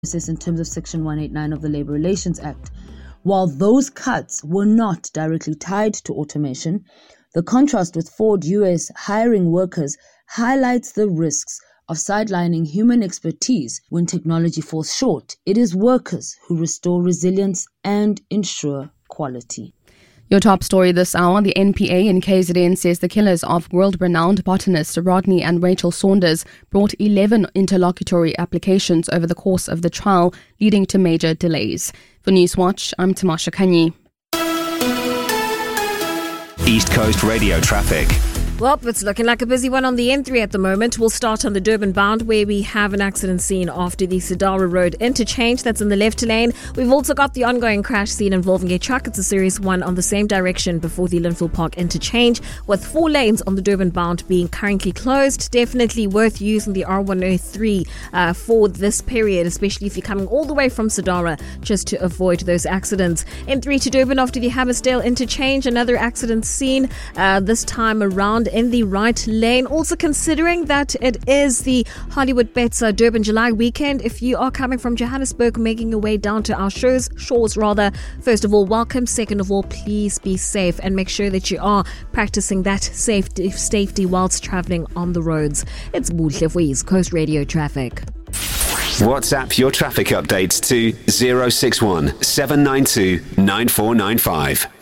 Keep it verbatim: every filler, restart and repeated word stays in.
in terms of Section one eighty-nine of the Labour Relations Act. While those cuts were not directly tied to automation, the contrast with Ford U S hiring workers highlights the risks of sidelining human expertise when technology falls short. It is workers who restore resilience and ensure quality. Your top story this hour, the N P A in K Z N says the killers of world-renowned botanists Rodney and Rachel Saunders brought eleven interlocutory applications over the course of the trial, leading to major delays. For Newswatch, I'm Tamasha Kanyi. East Coast Radio traffic. Well, it's looking like a busy one on the N three at the moment. We'll start on the Durban bound, where we have an accident scene after the Sidara Road interchange. That's in the left lane. We've also got the ongoing crash scene involving a truck. It's a serious one on the same direction before the Linfield Park interchange, with four lanes on the Durban bound being currently closed. Definitely worth using the R one oh three uh, for this period, especially if you're coming all the way from Sidara, just to avoid those accidents. N three to Durban after the Hammersdale interchange, another accident scene, uh, this time around in the right lane. Also considering that it is the Hollywood Bets uh, Durban July weekend, if you are coming from Johannesburg making your way down to our shows, shores rather, first of all, welcome. Second of all, please be safe and make sure that you are practicing that safety, safety whilst travelling on the roads. It's Buhle for East Coast Radio Traffic. WhatsApp your traffic updates to zero six one seven nine two nine four nine five.